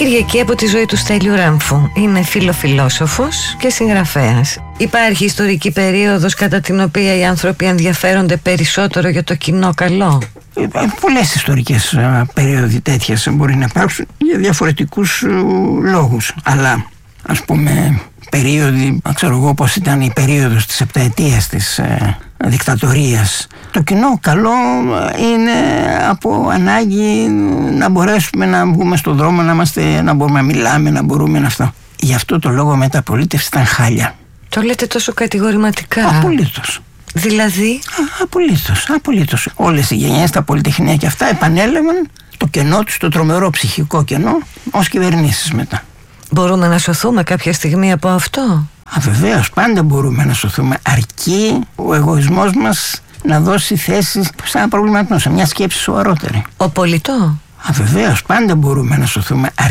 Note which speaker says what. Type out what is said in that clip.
Speaker 1: Κυριακή από τη ζωή του Στέλιου Ράμφου. Είναι φιλοφιλόσοφος και συγγραφέας. Υπάρχει ιστορική περίοδος κατά την οποία οι άνθρωποι ενδιαφέρονται περισσότερο για το κοινό καλό?
Speaker 2: Πολλές ιστορικές περίοδοι τέτοιες μπορεί να υπάρξουν για διαφορετικούς λόγους. Αλλά ας πούμε περίοδοι, ξέρω εγώ πώς ήταν η περίοδος της επταετίας της δικτατορίας, το κοινό καλό είναι από ανάγκη να μπορέσουμε να βγούμε στον δρόμο, να μπορούμε να μιλάμε, να μπορούμε να αυτό. Γι' αυτό το λόγο μεταπολίτευση ήταν χάλια.
Speaker 1: Το λέτε τόσο κατηγορηματικά?
Speaker 2: Απολύτως.
Speaker 1: Δηλαδή?
Speaker 2: Απολύτως. Όλες οι γενιές, τα πολυτεχνία και αυτά επανέλαβαν το κενό τους, το τρομερό ψυχικό κενό, ως κυβερνήσεις μετά. Μπορούμε να σωθούμε κάποια στιγμή από αυτό? Βεβαίως, πάντα μπορούμε να σωθούμε, αρκεί ο εγωισμός μας να δώσει θέση σε ένα προβληματισμό, σε μια σκέψη σοβαρότερη.
Speaker 1: Ο πολιτό?
Speaker 2: Βεβαίως, πάντα μπορούμε να σωθούμε,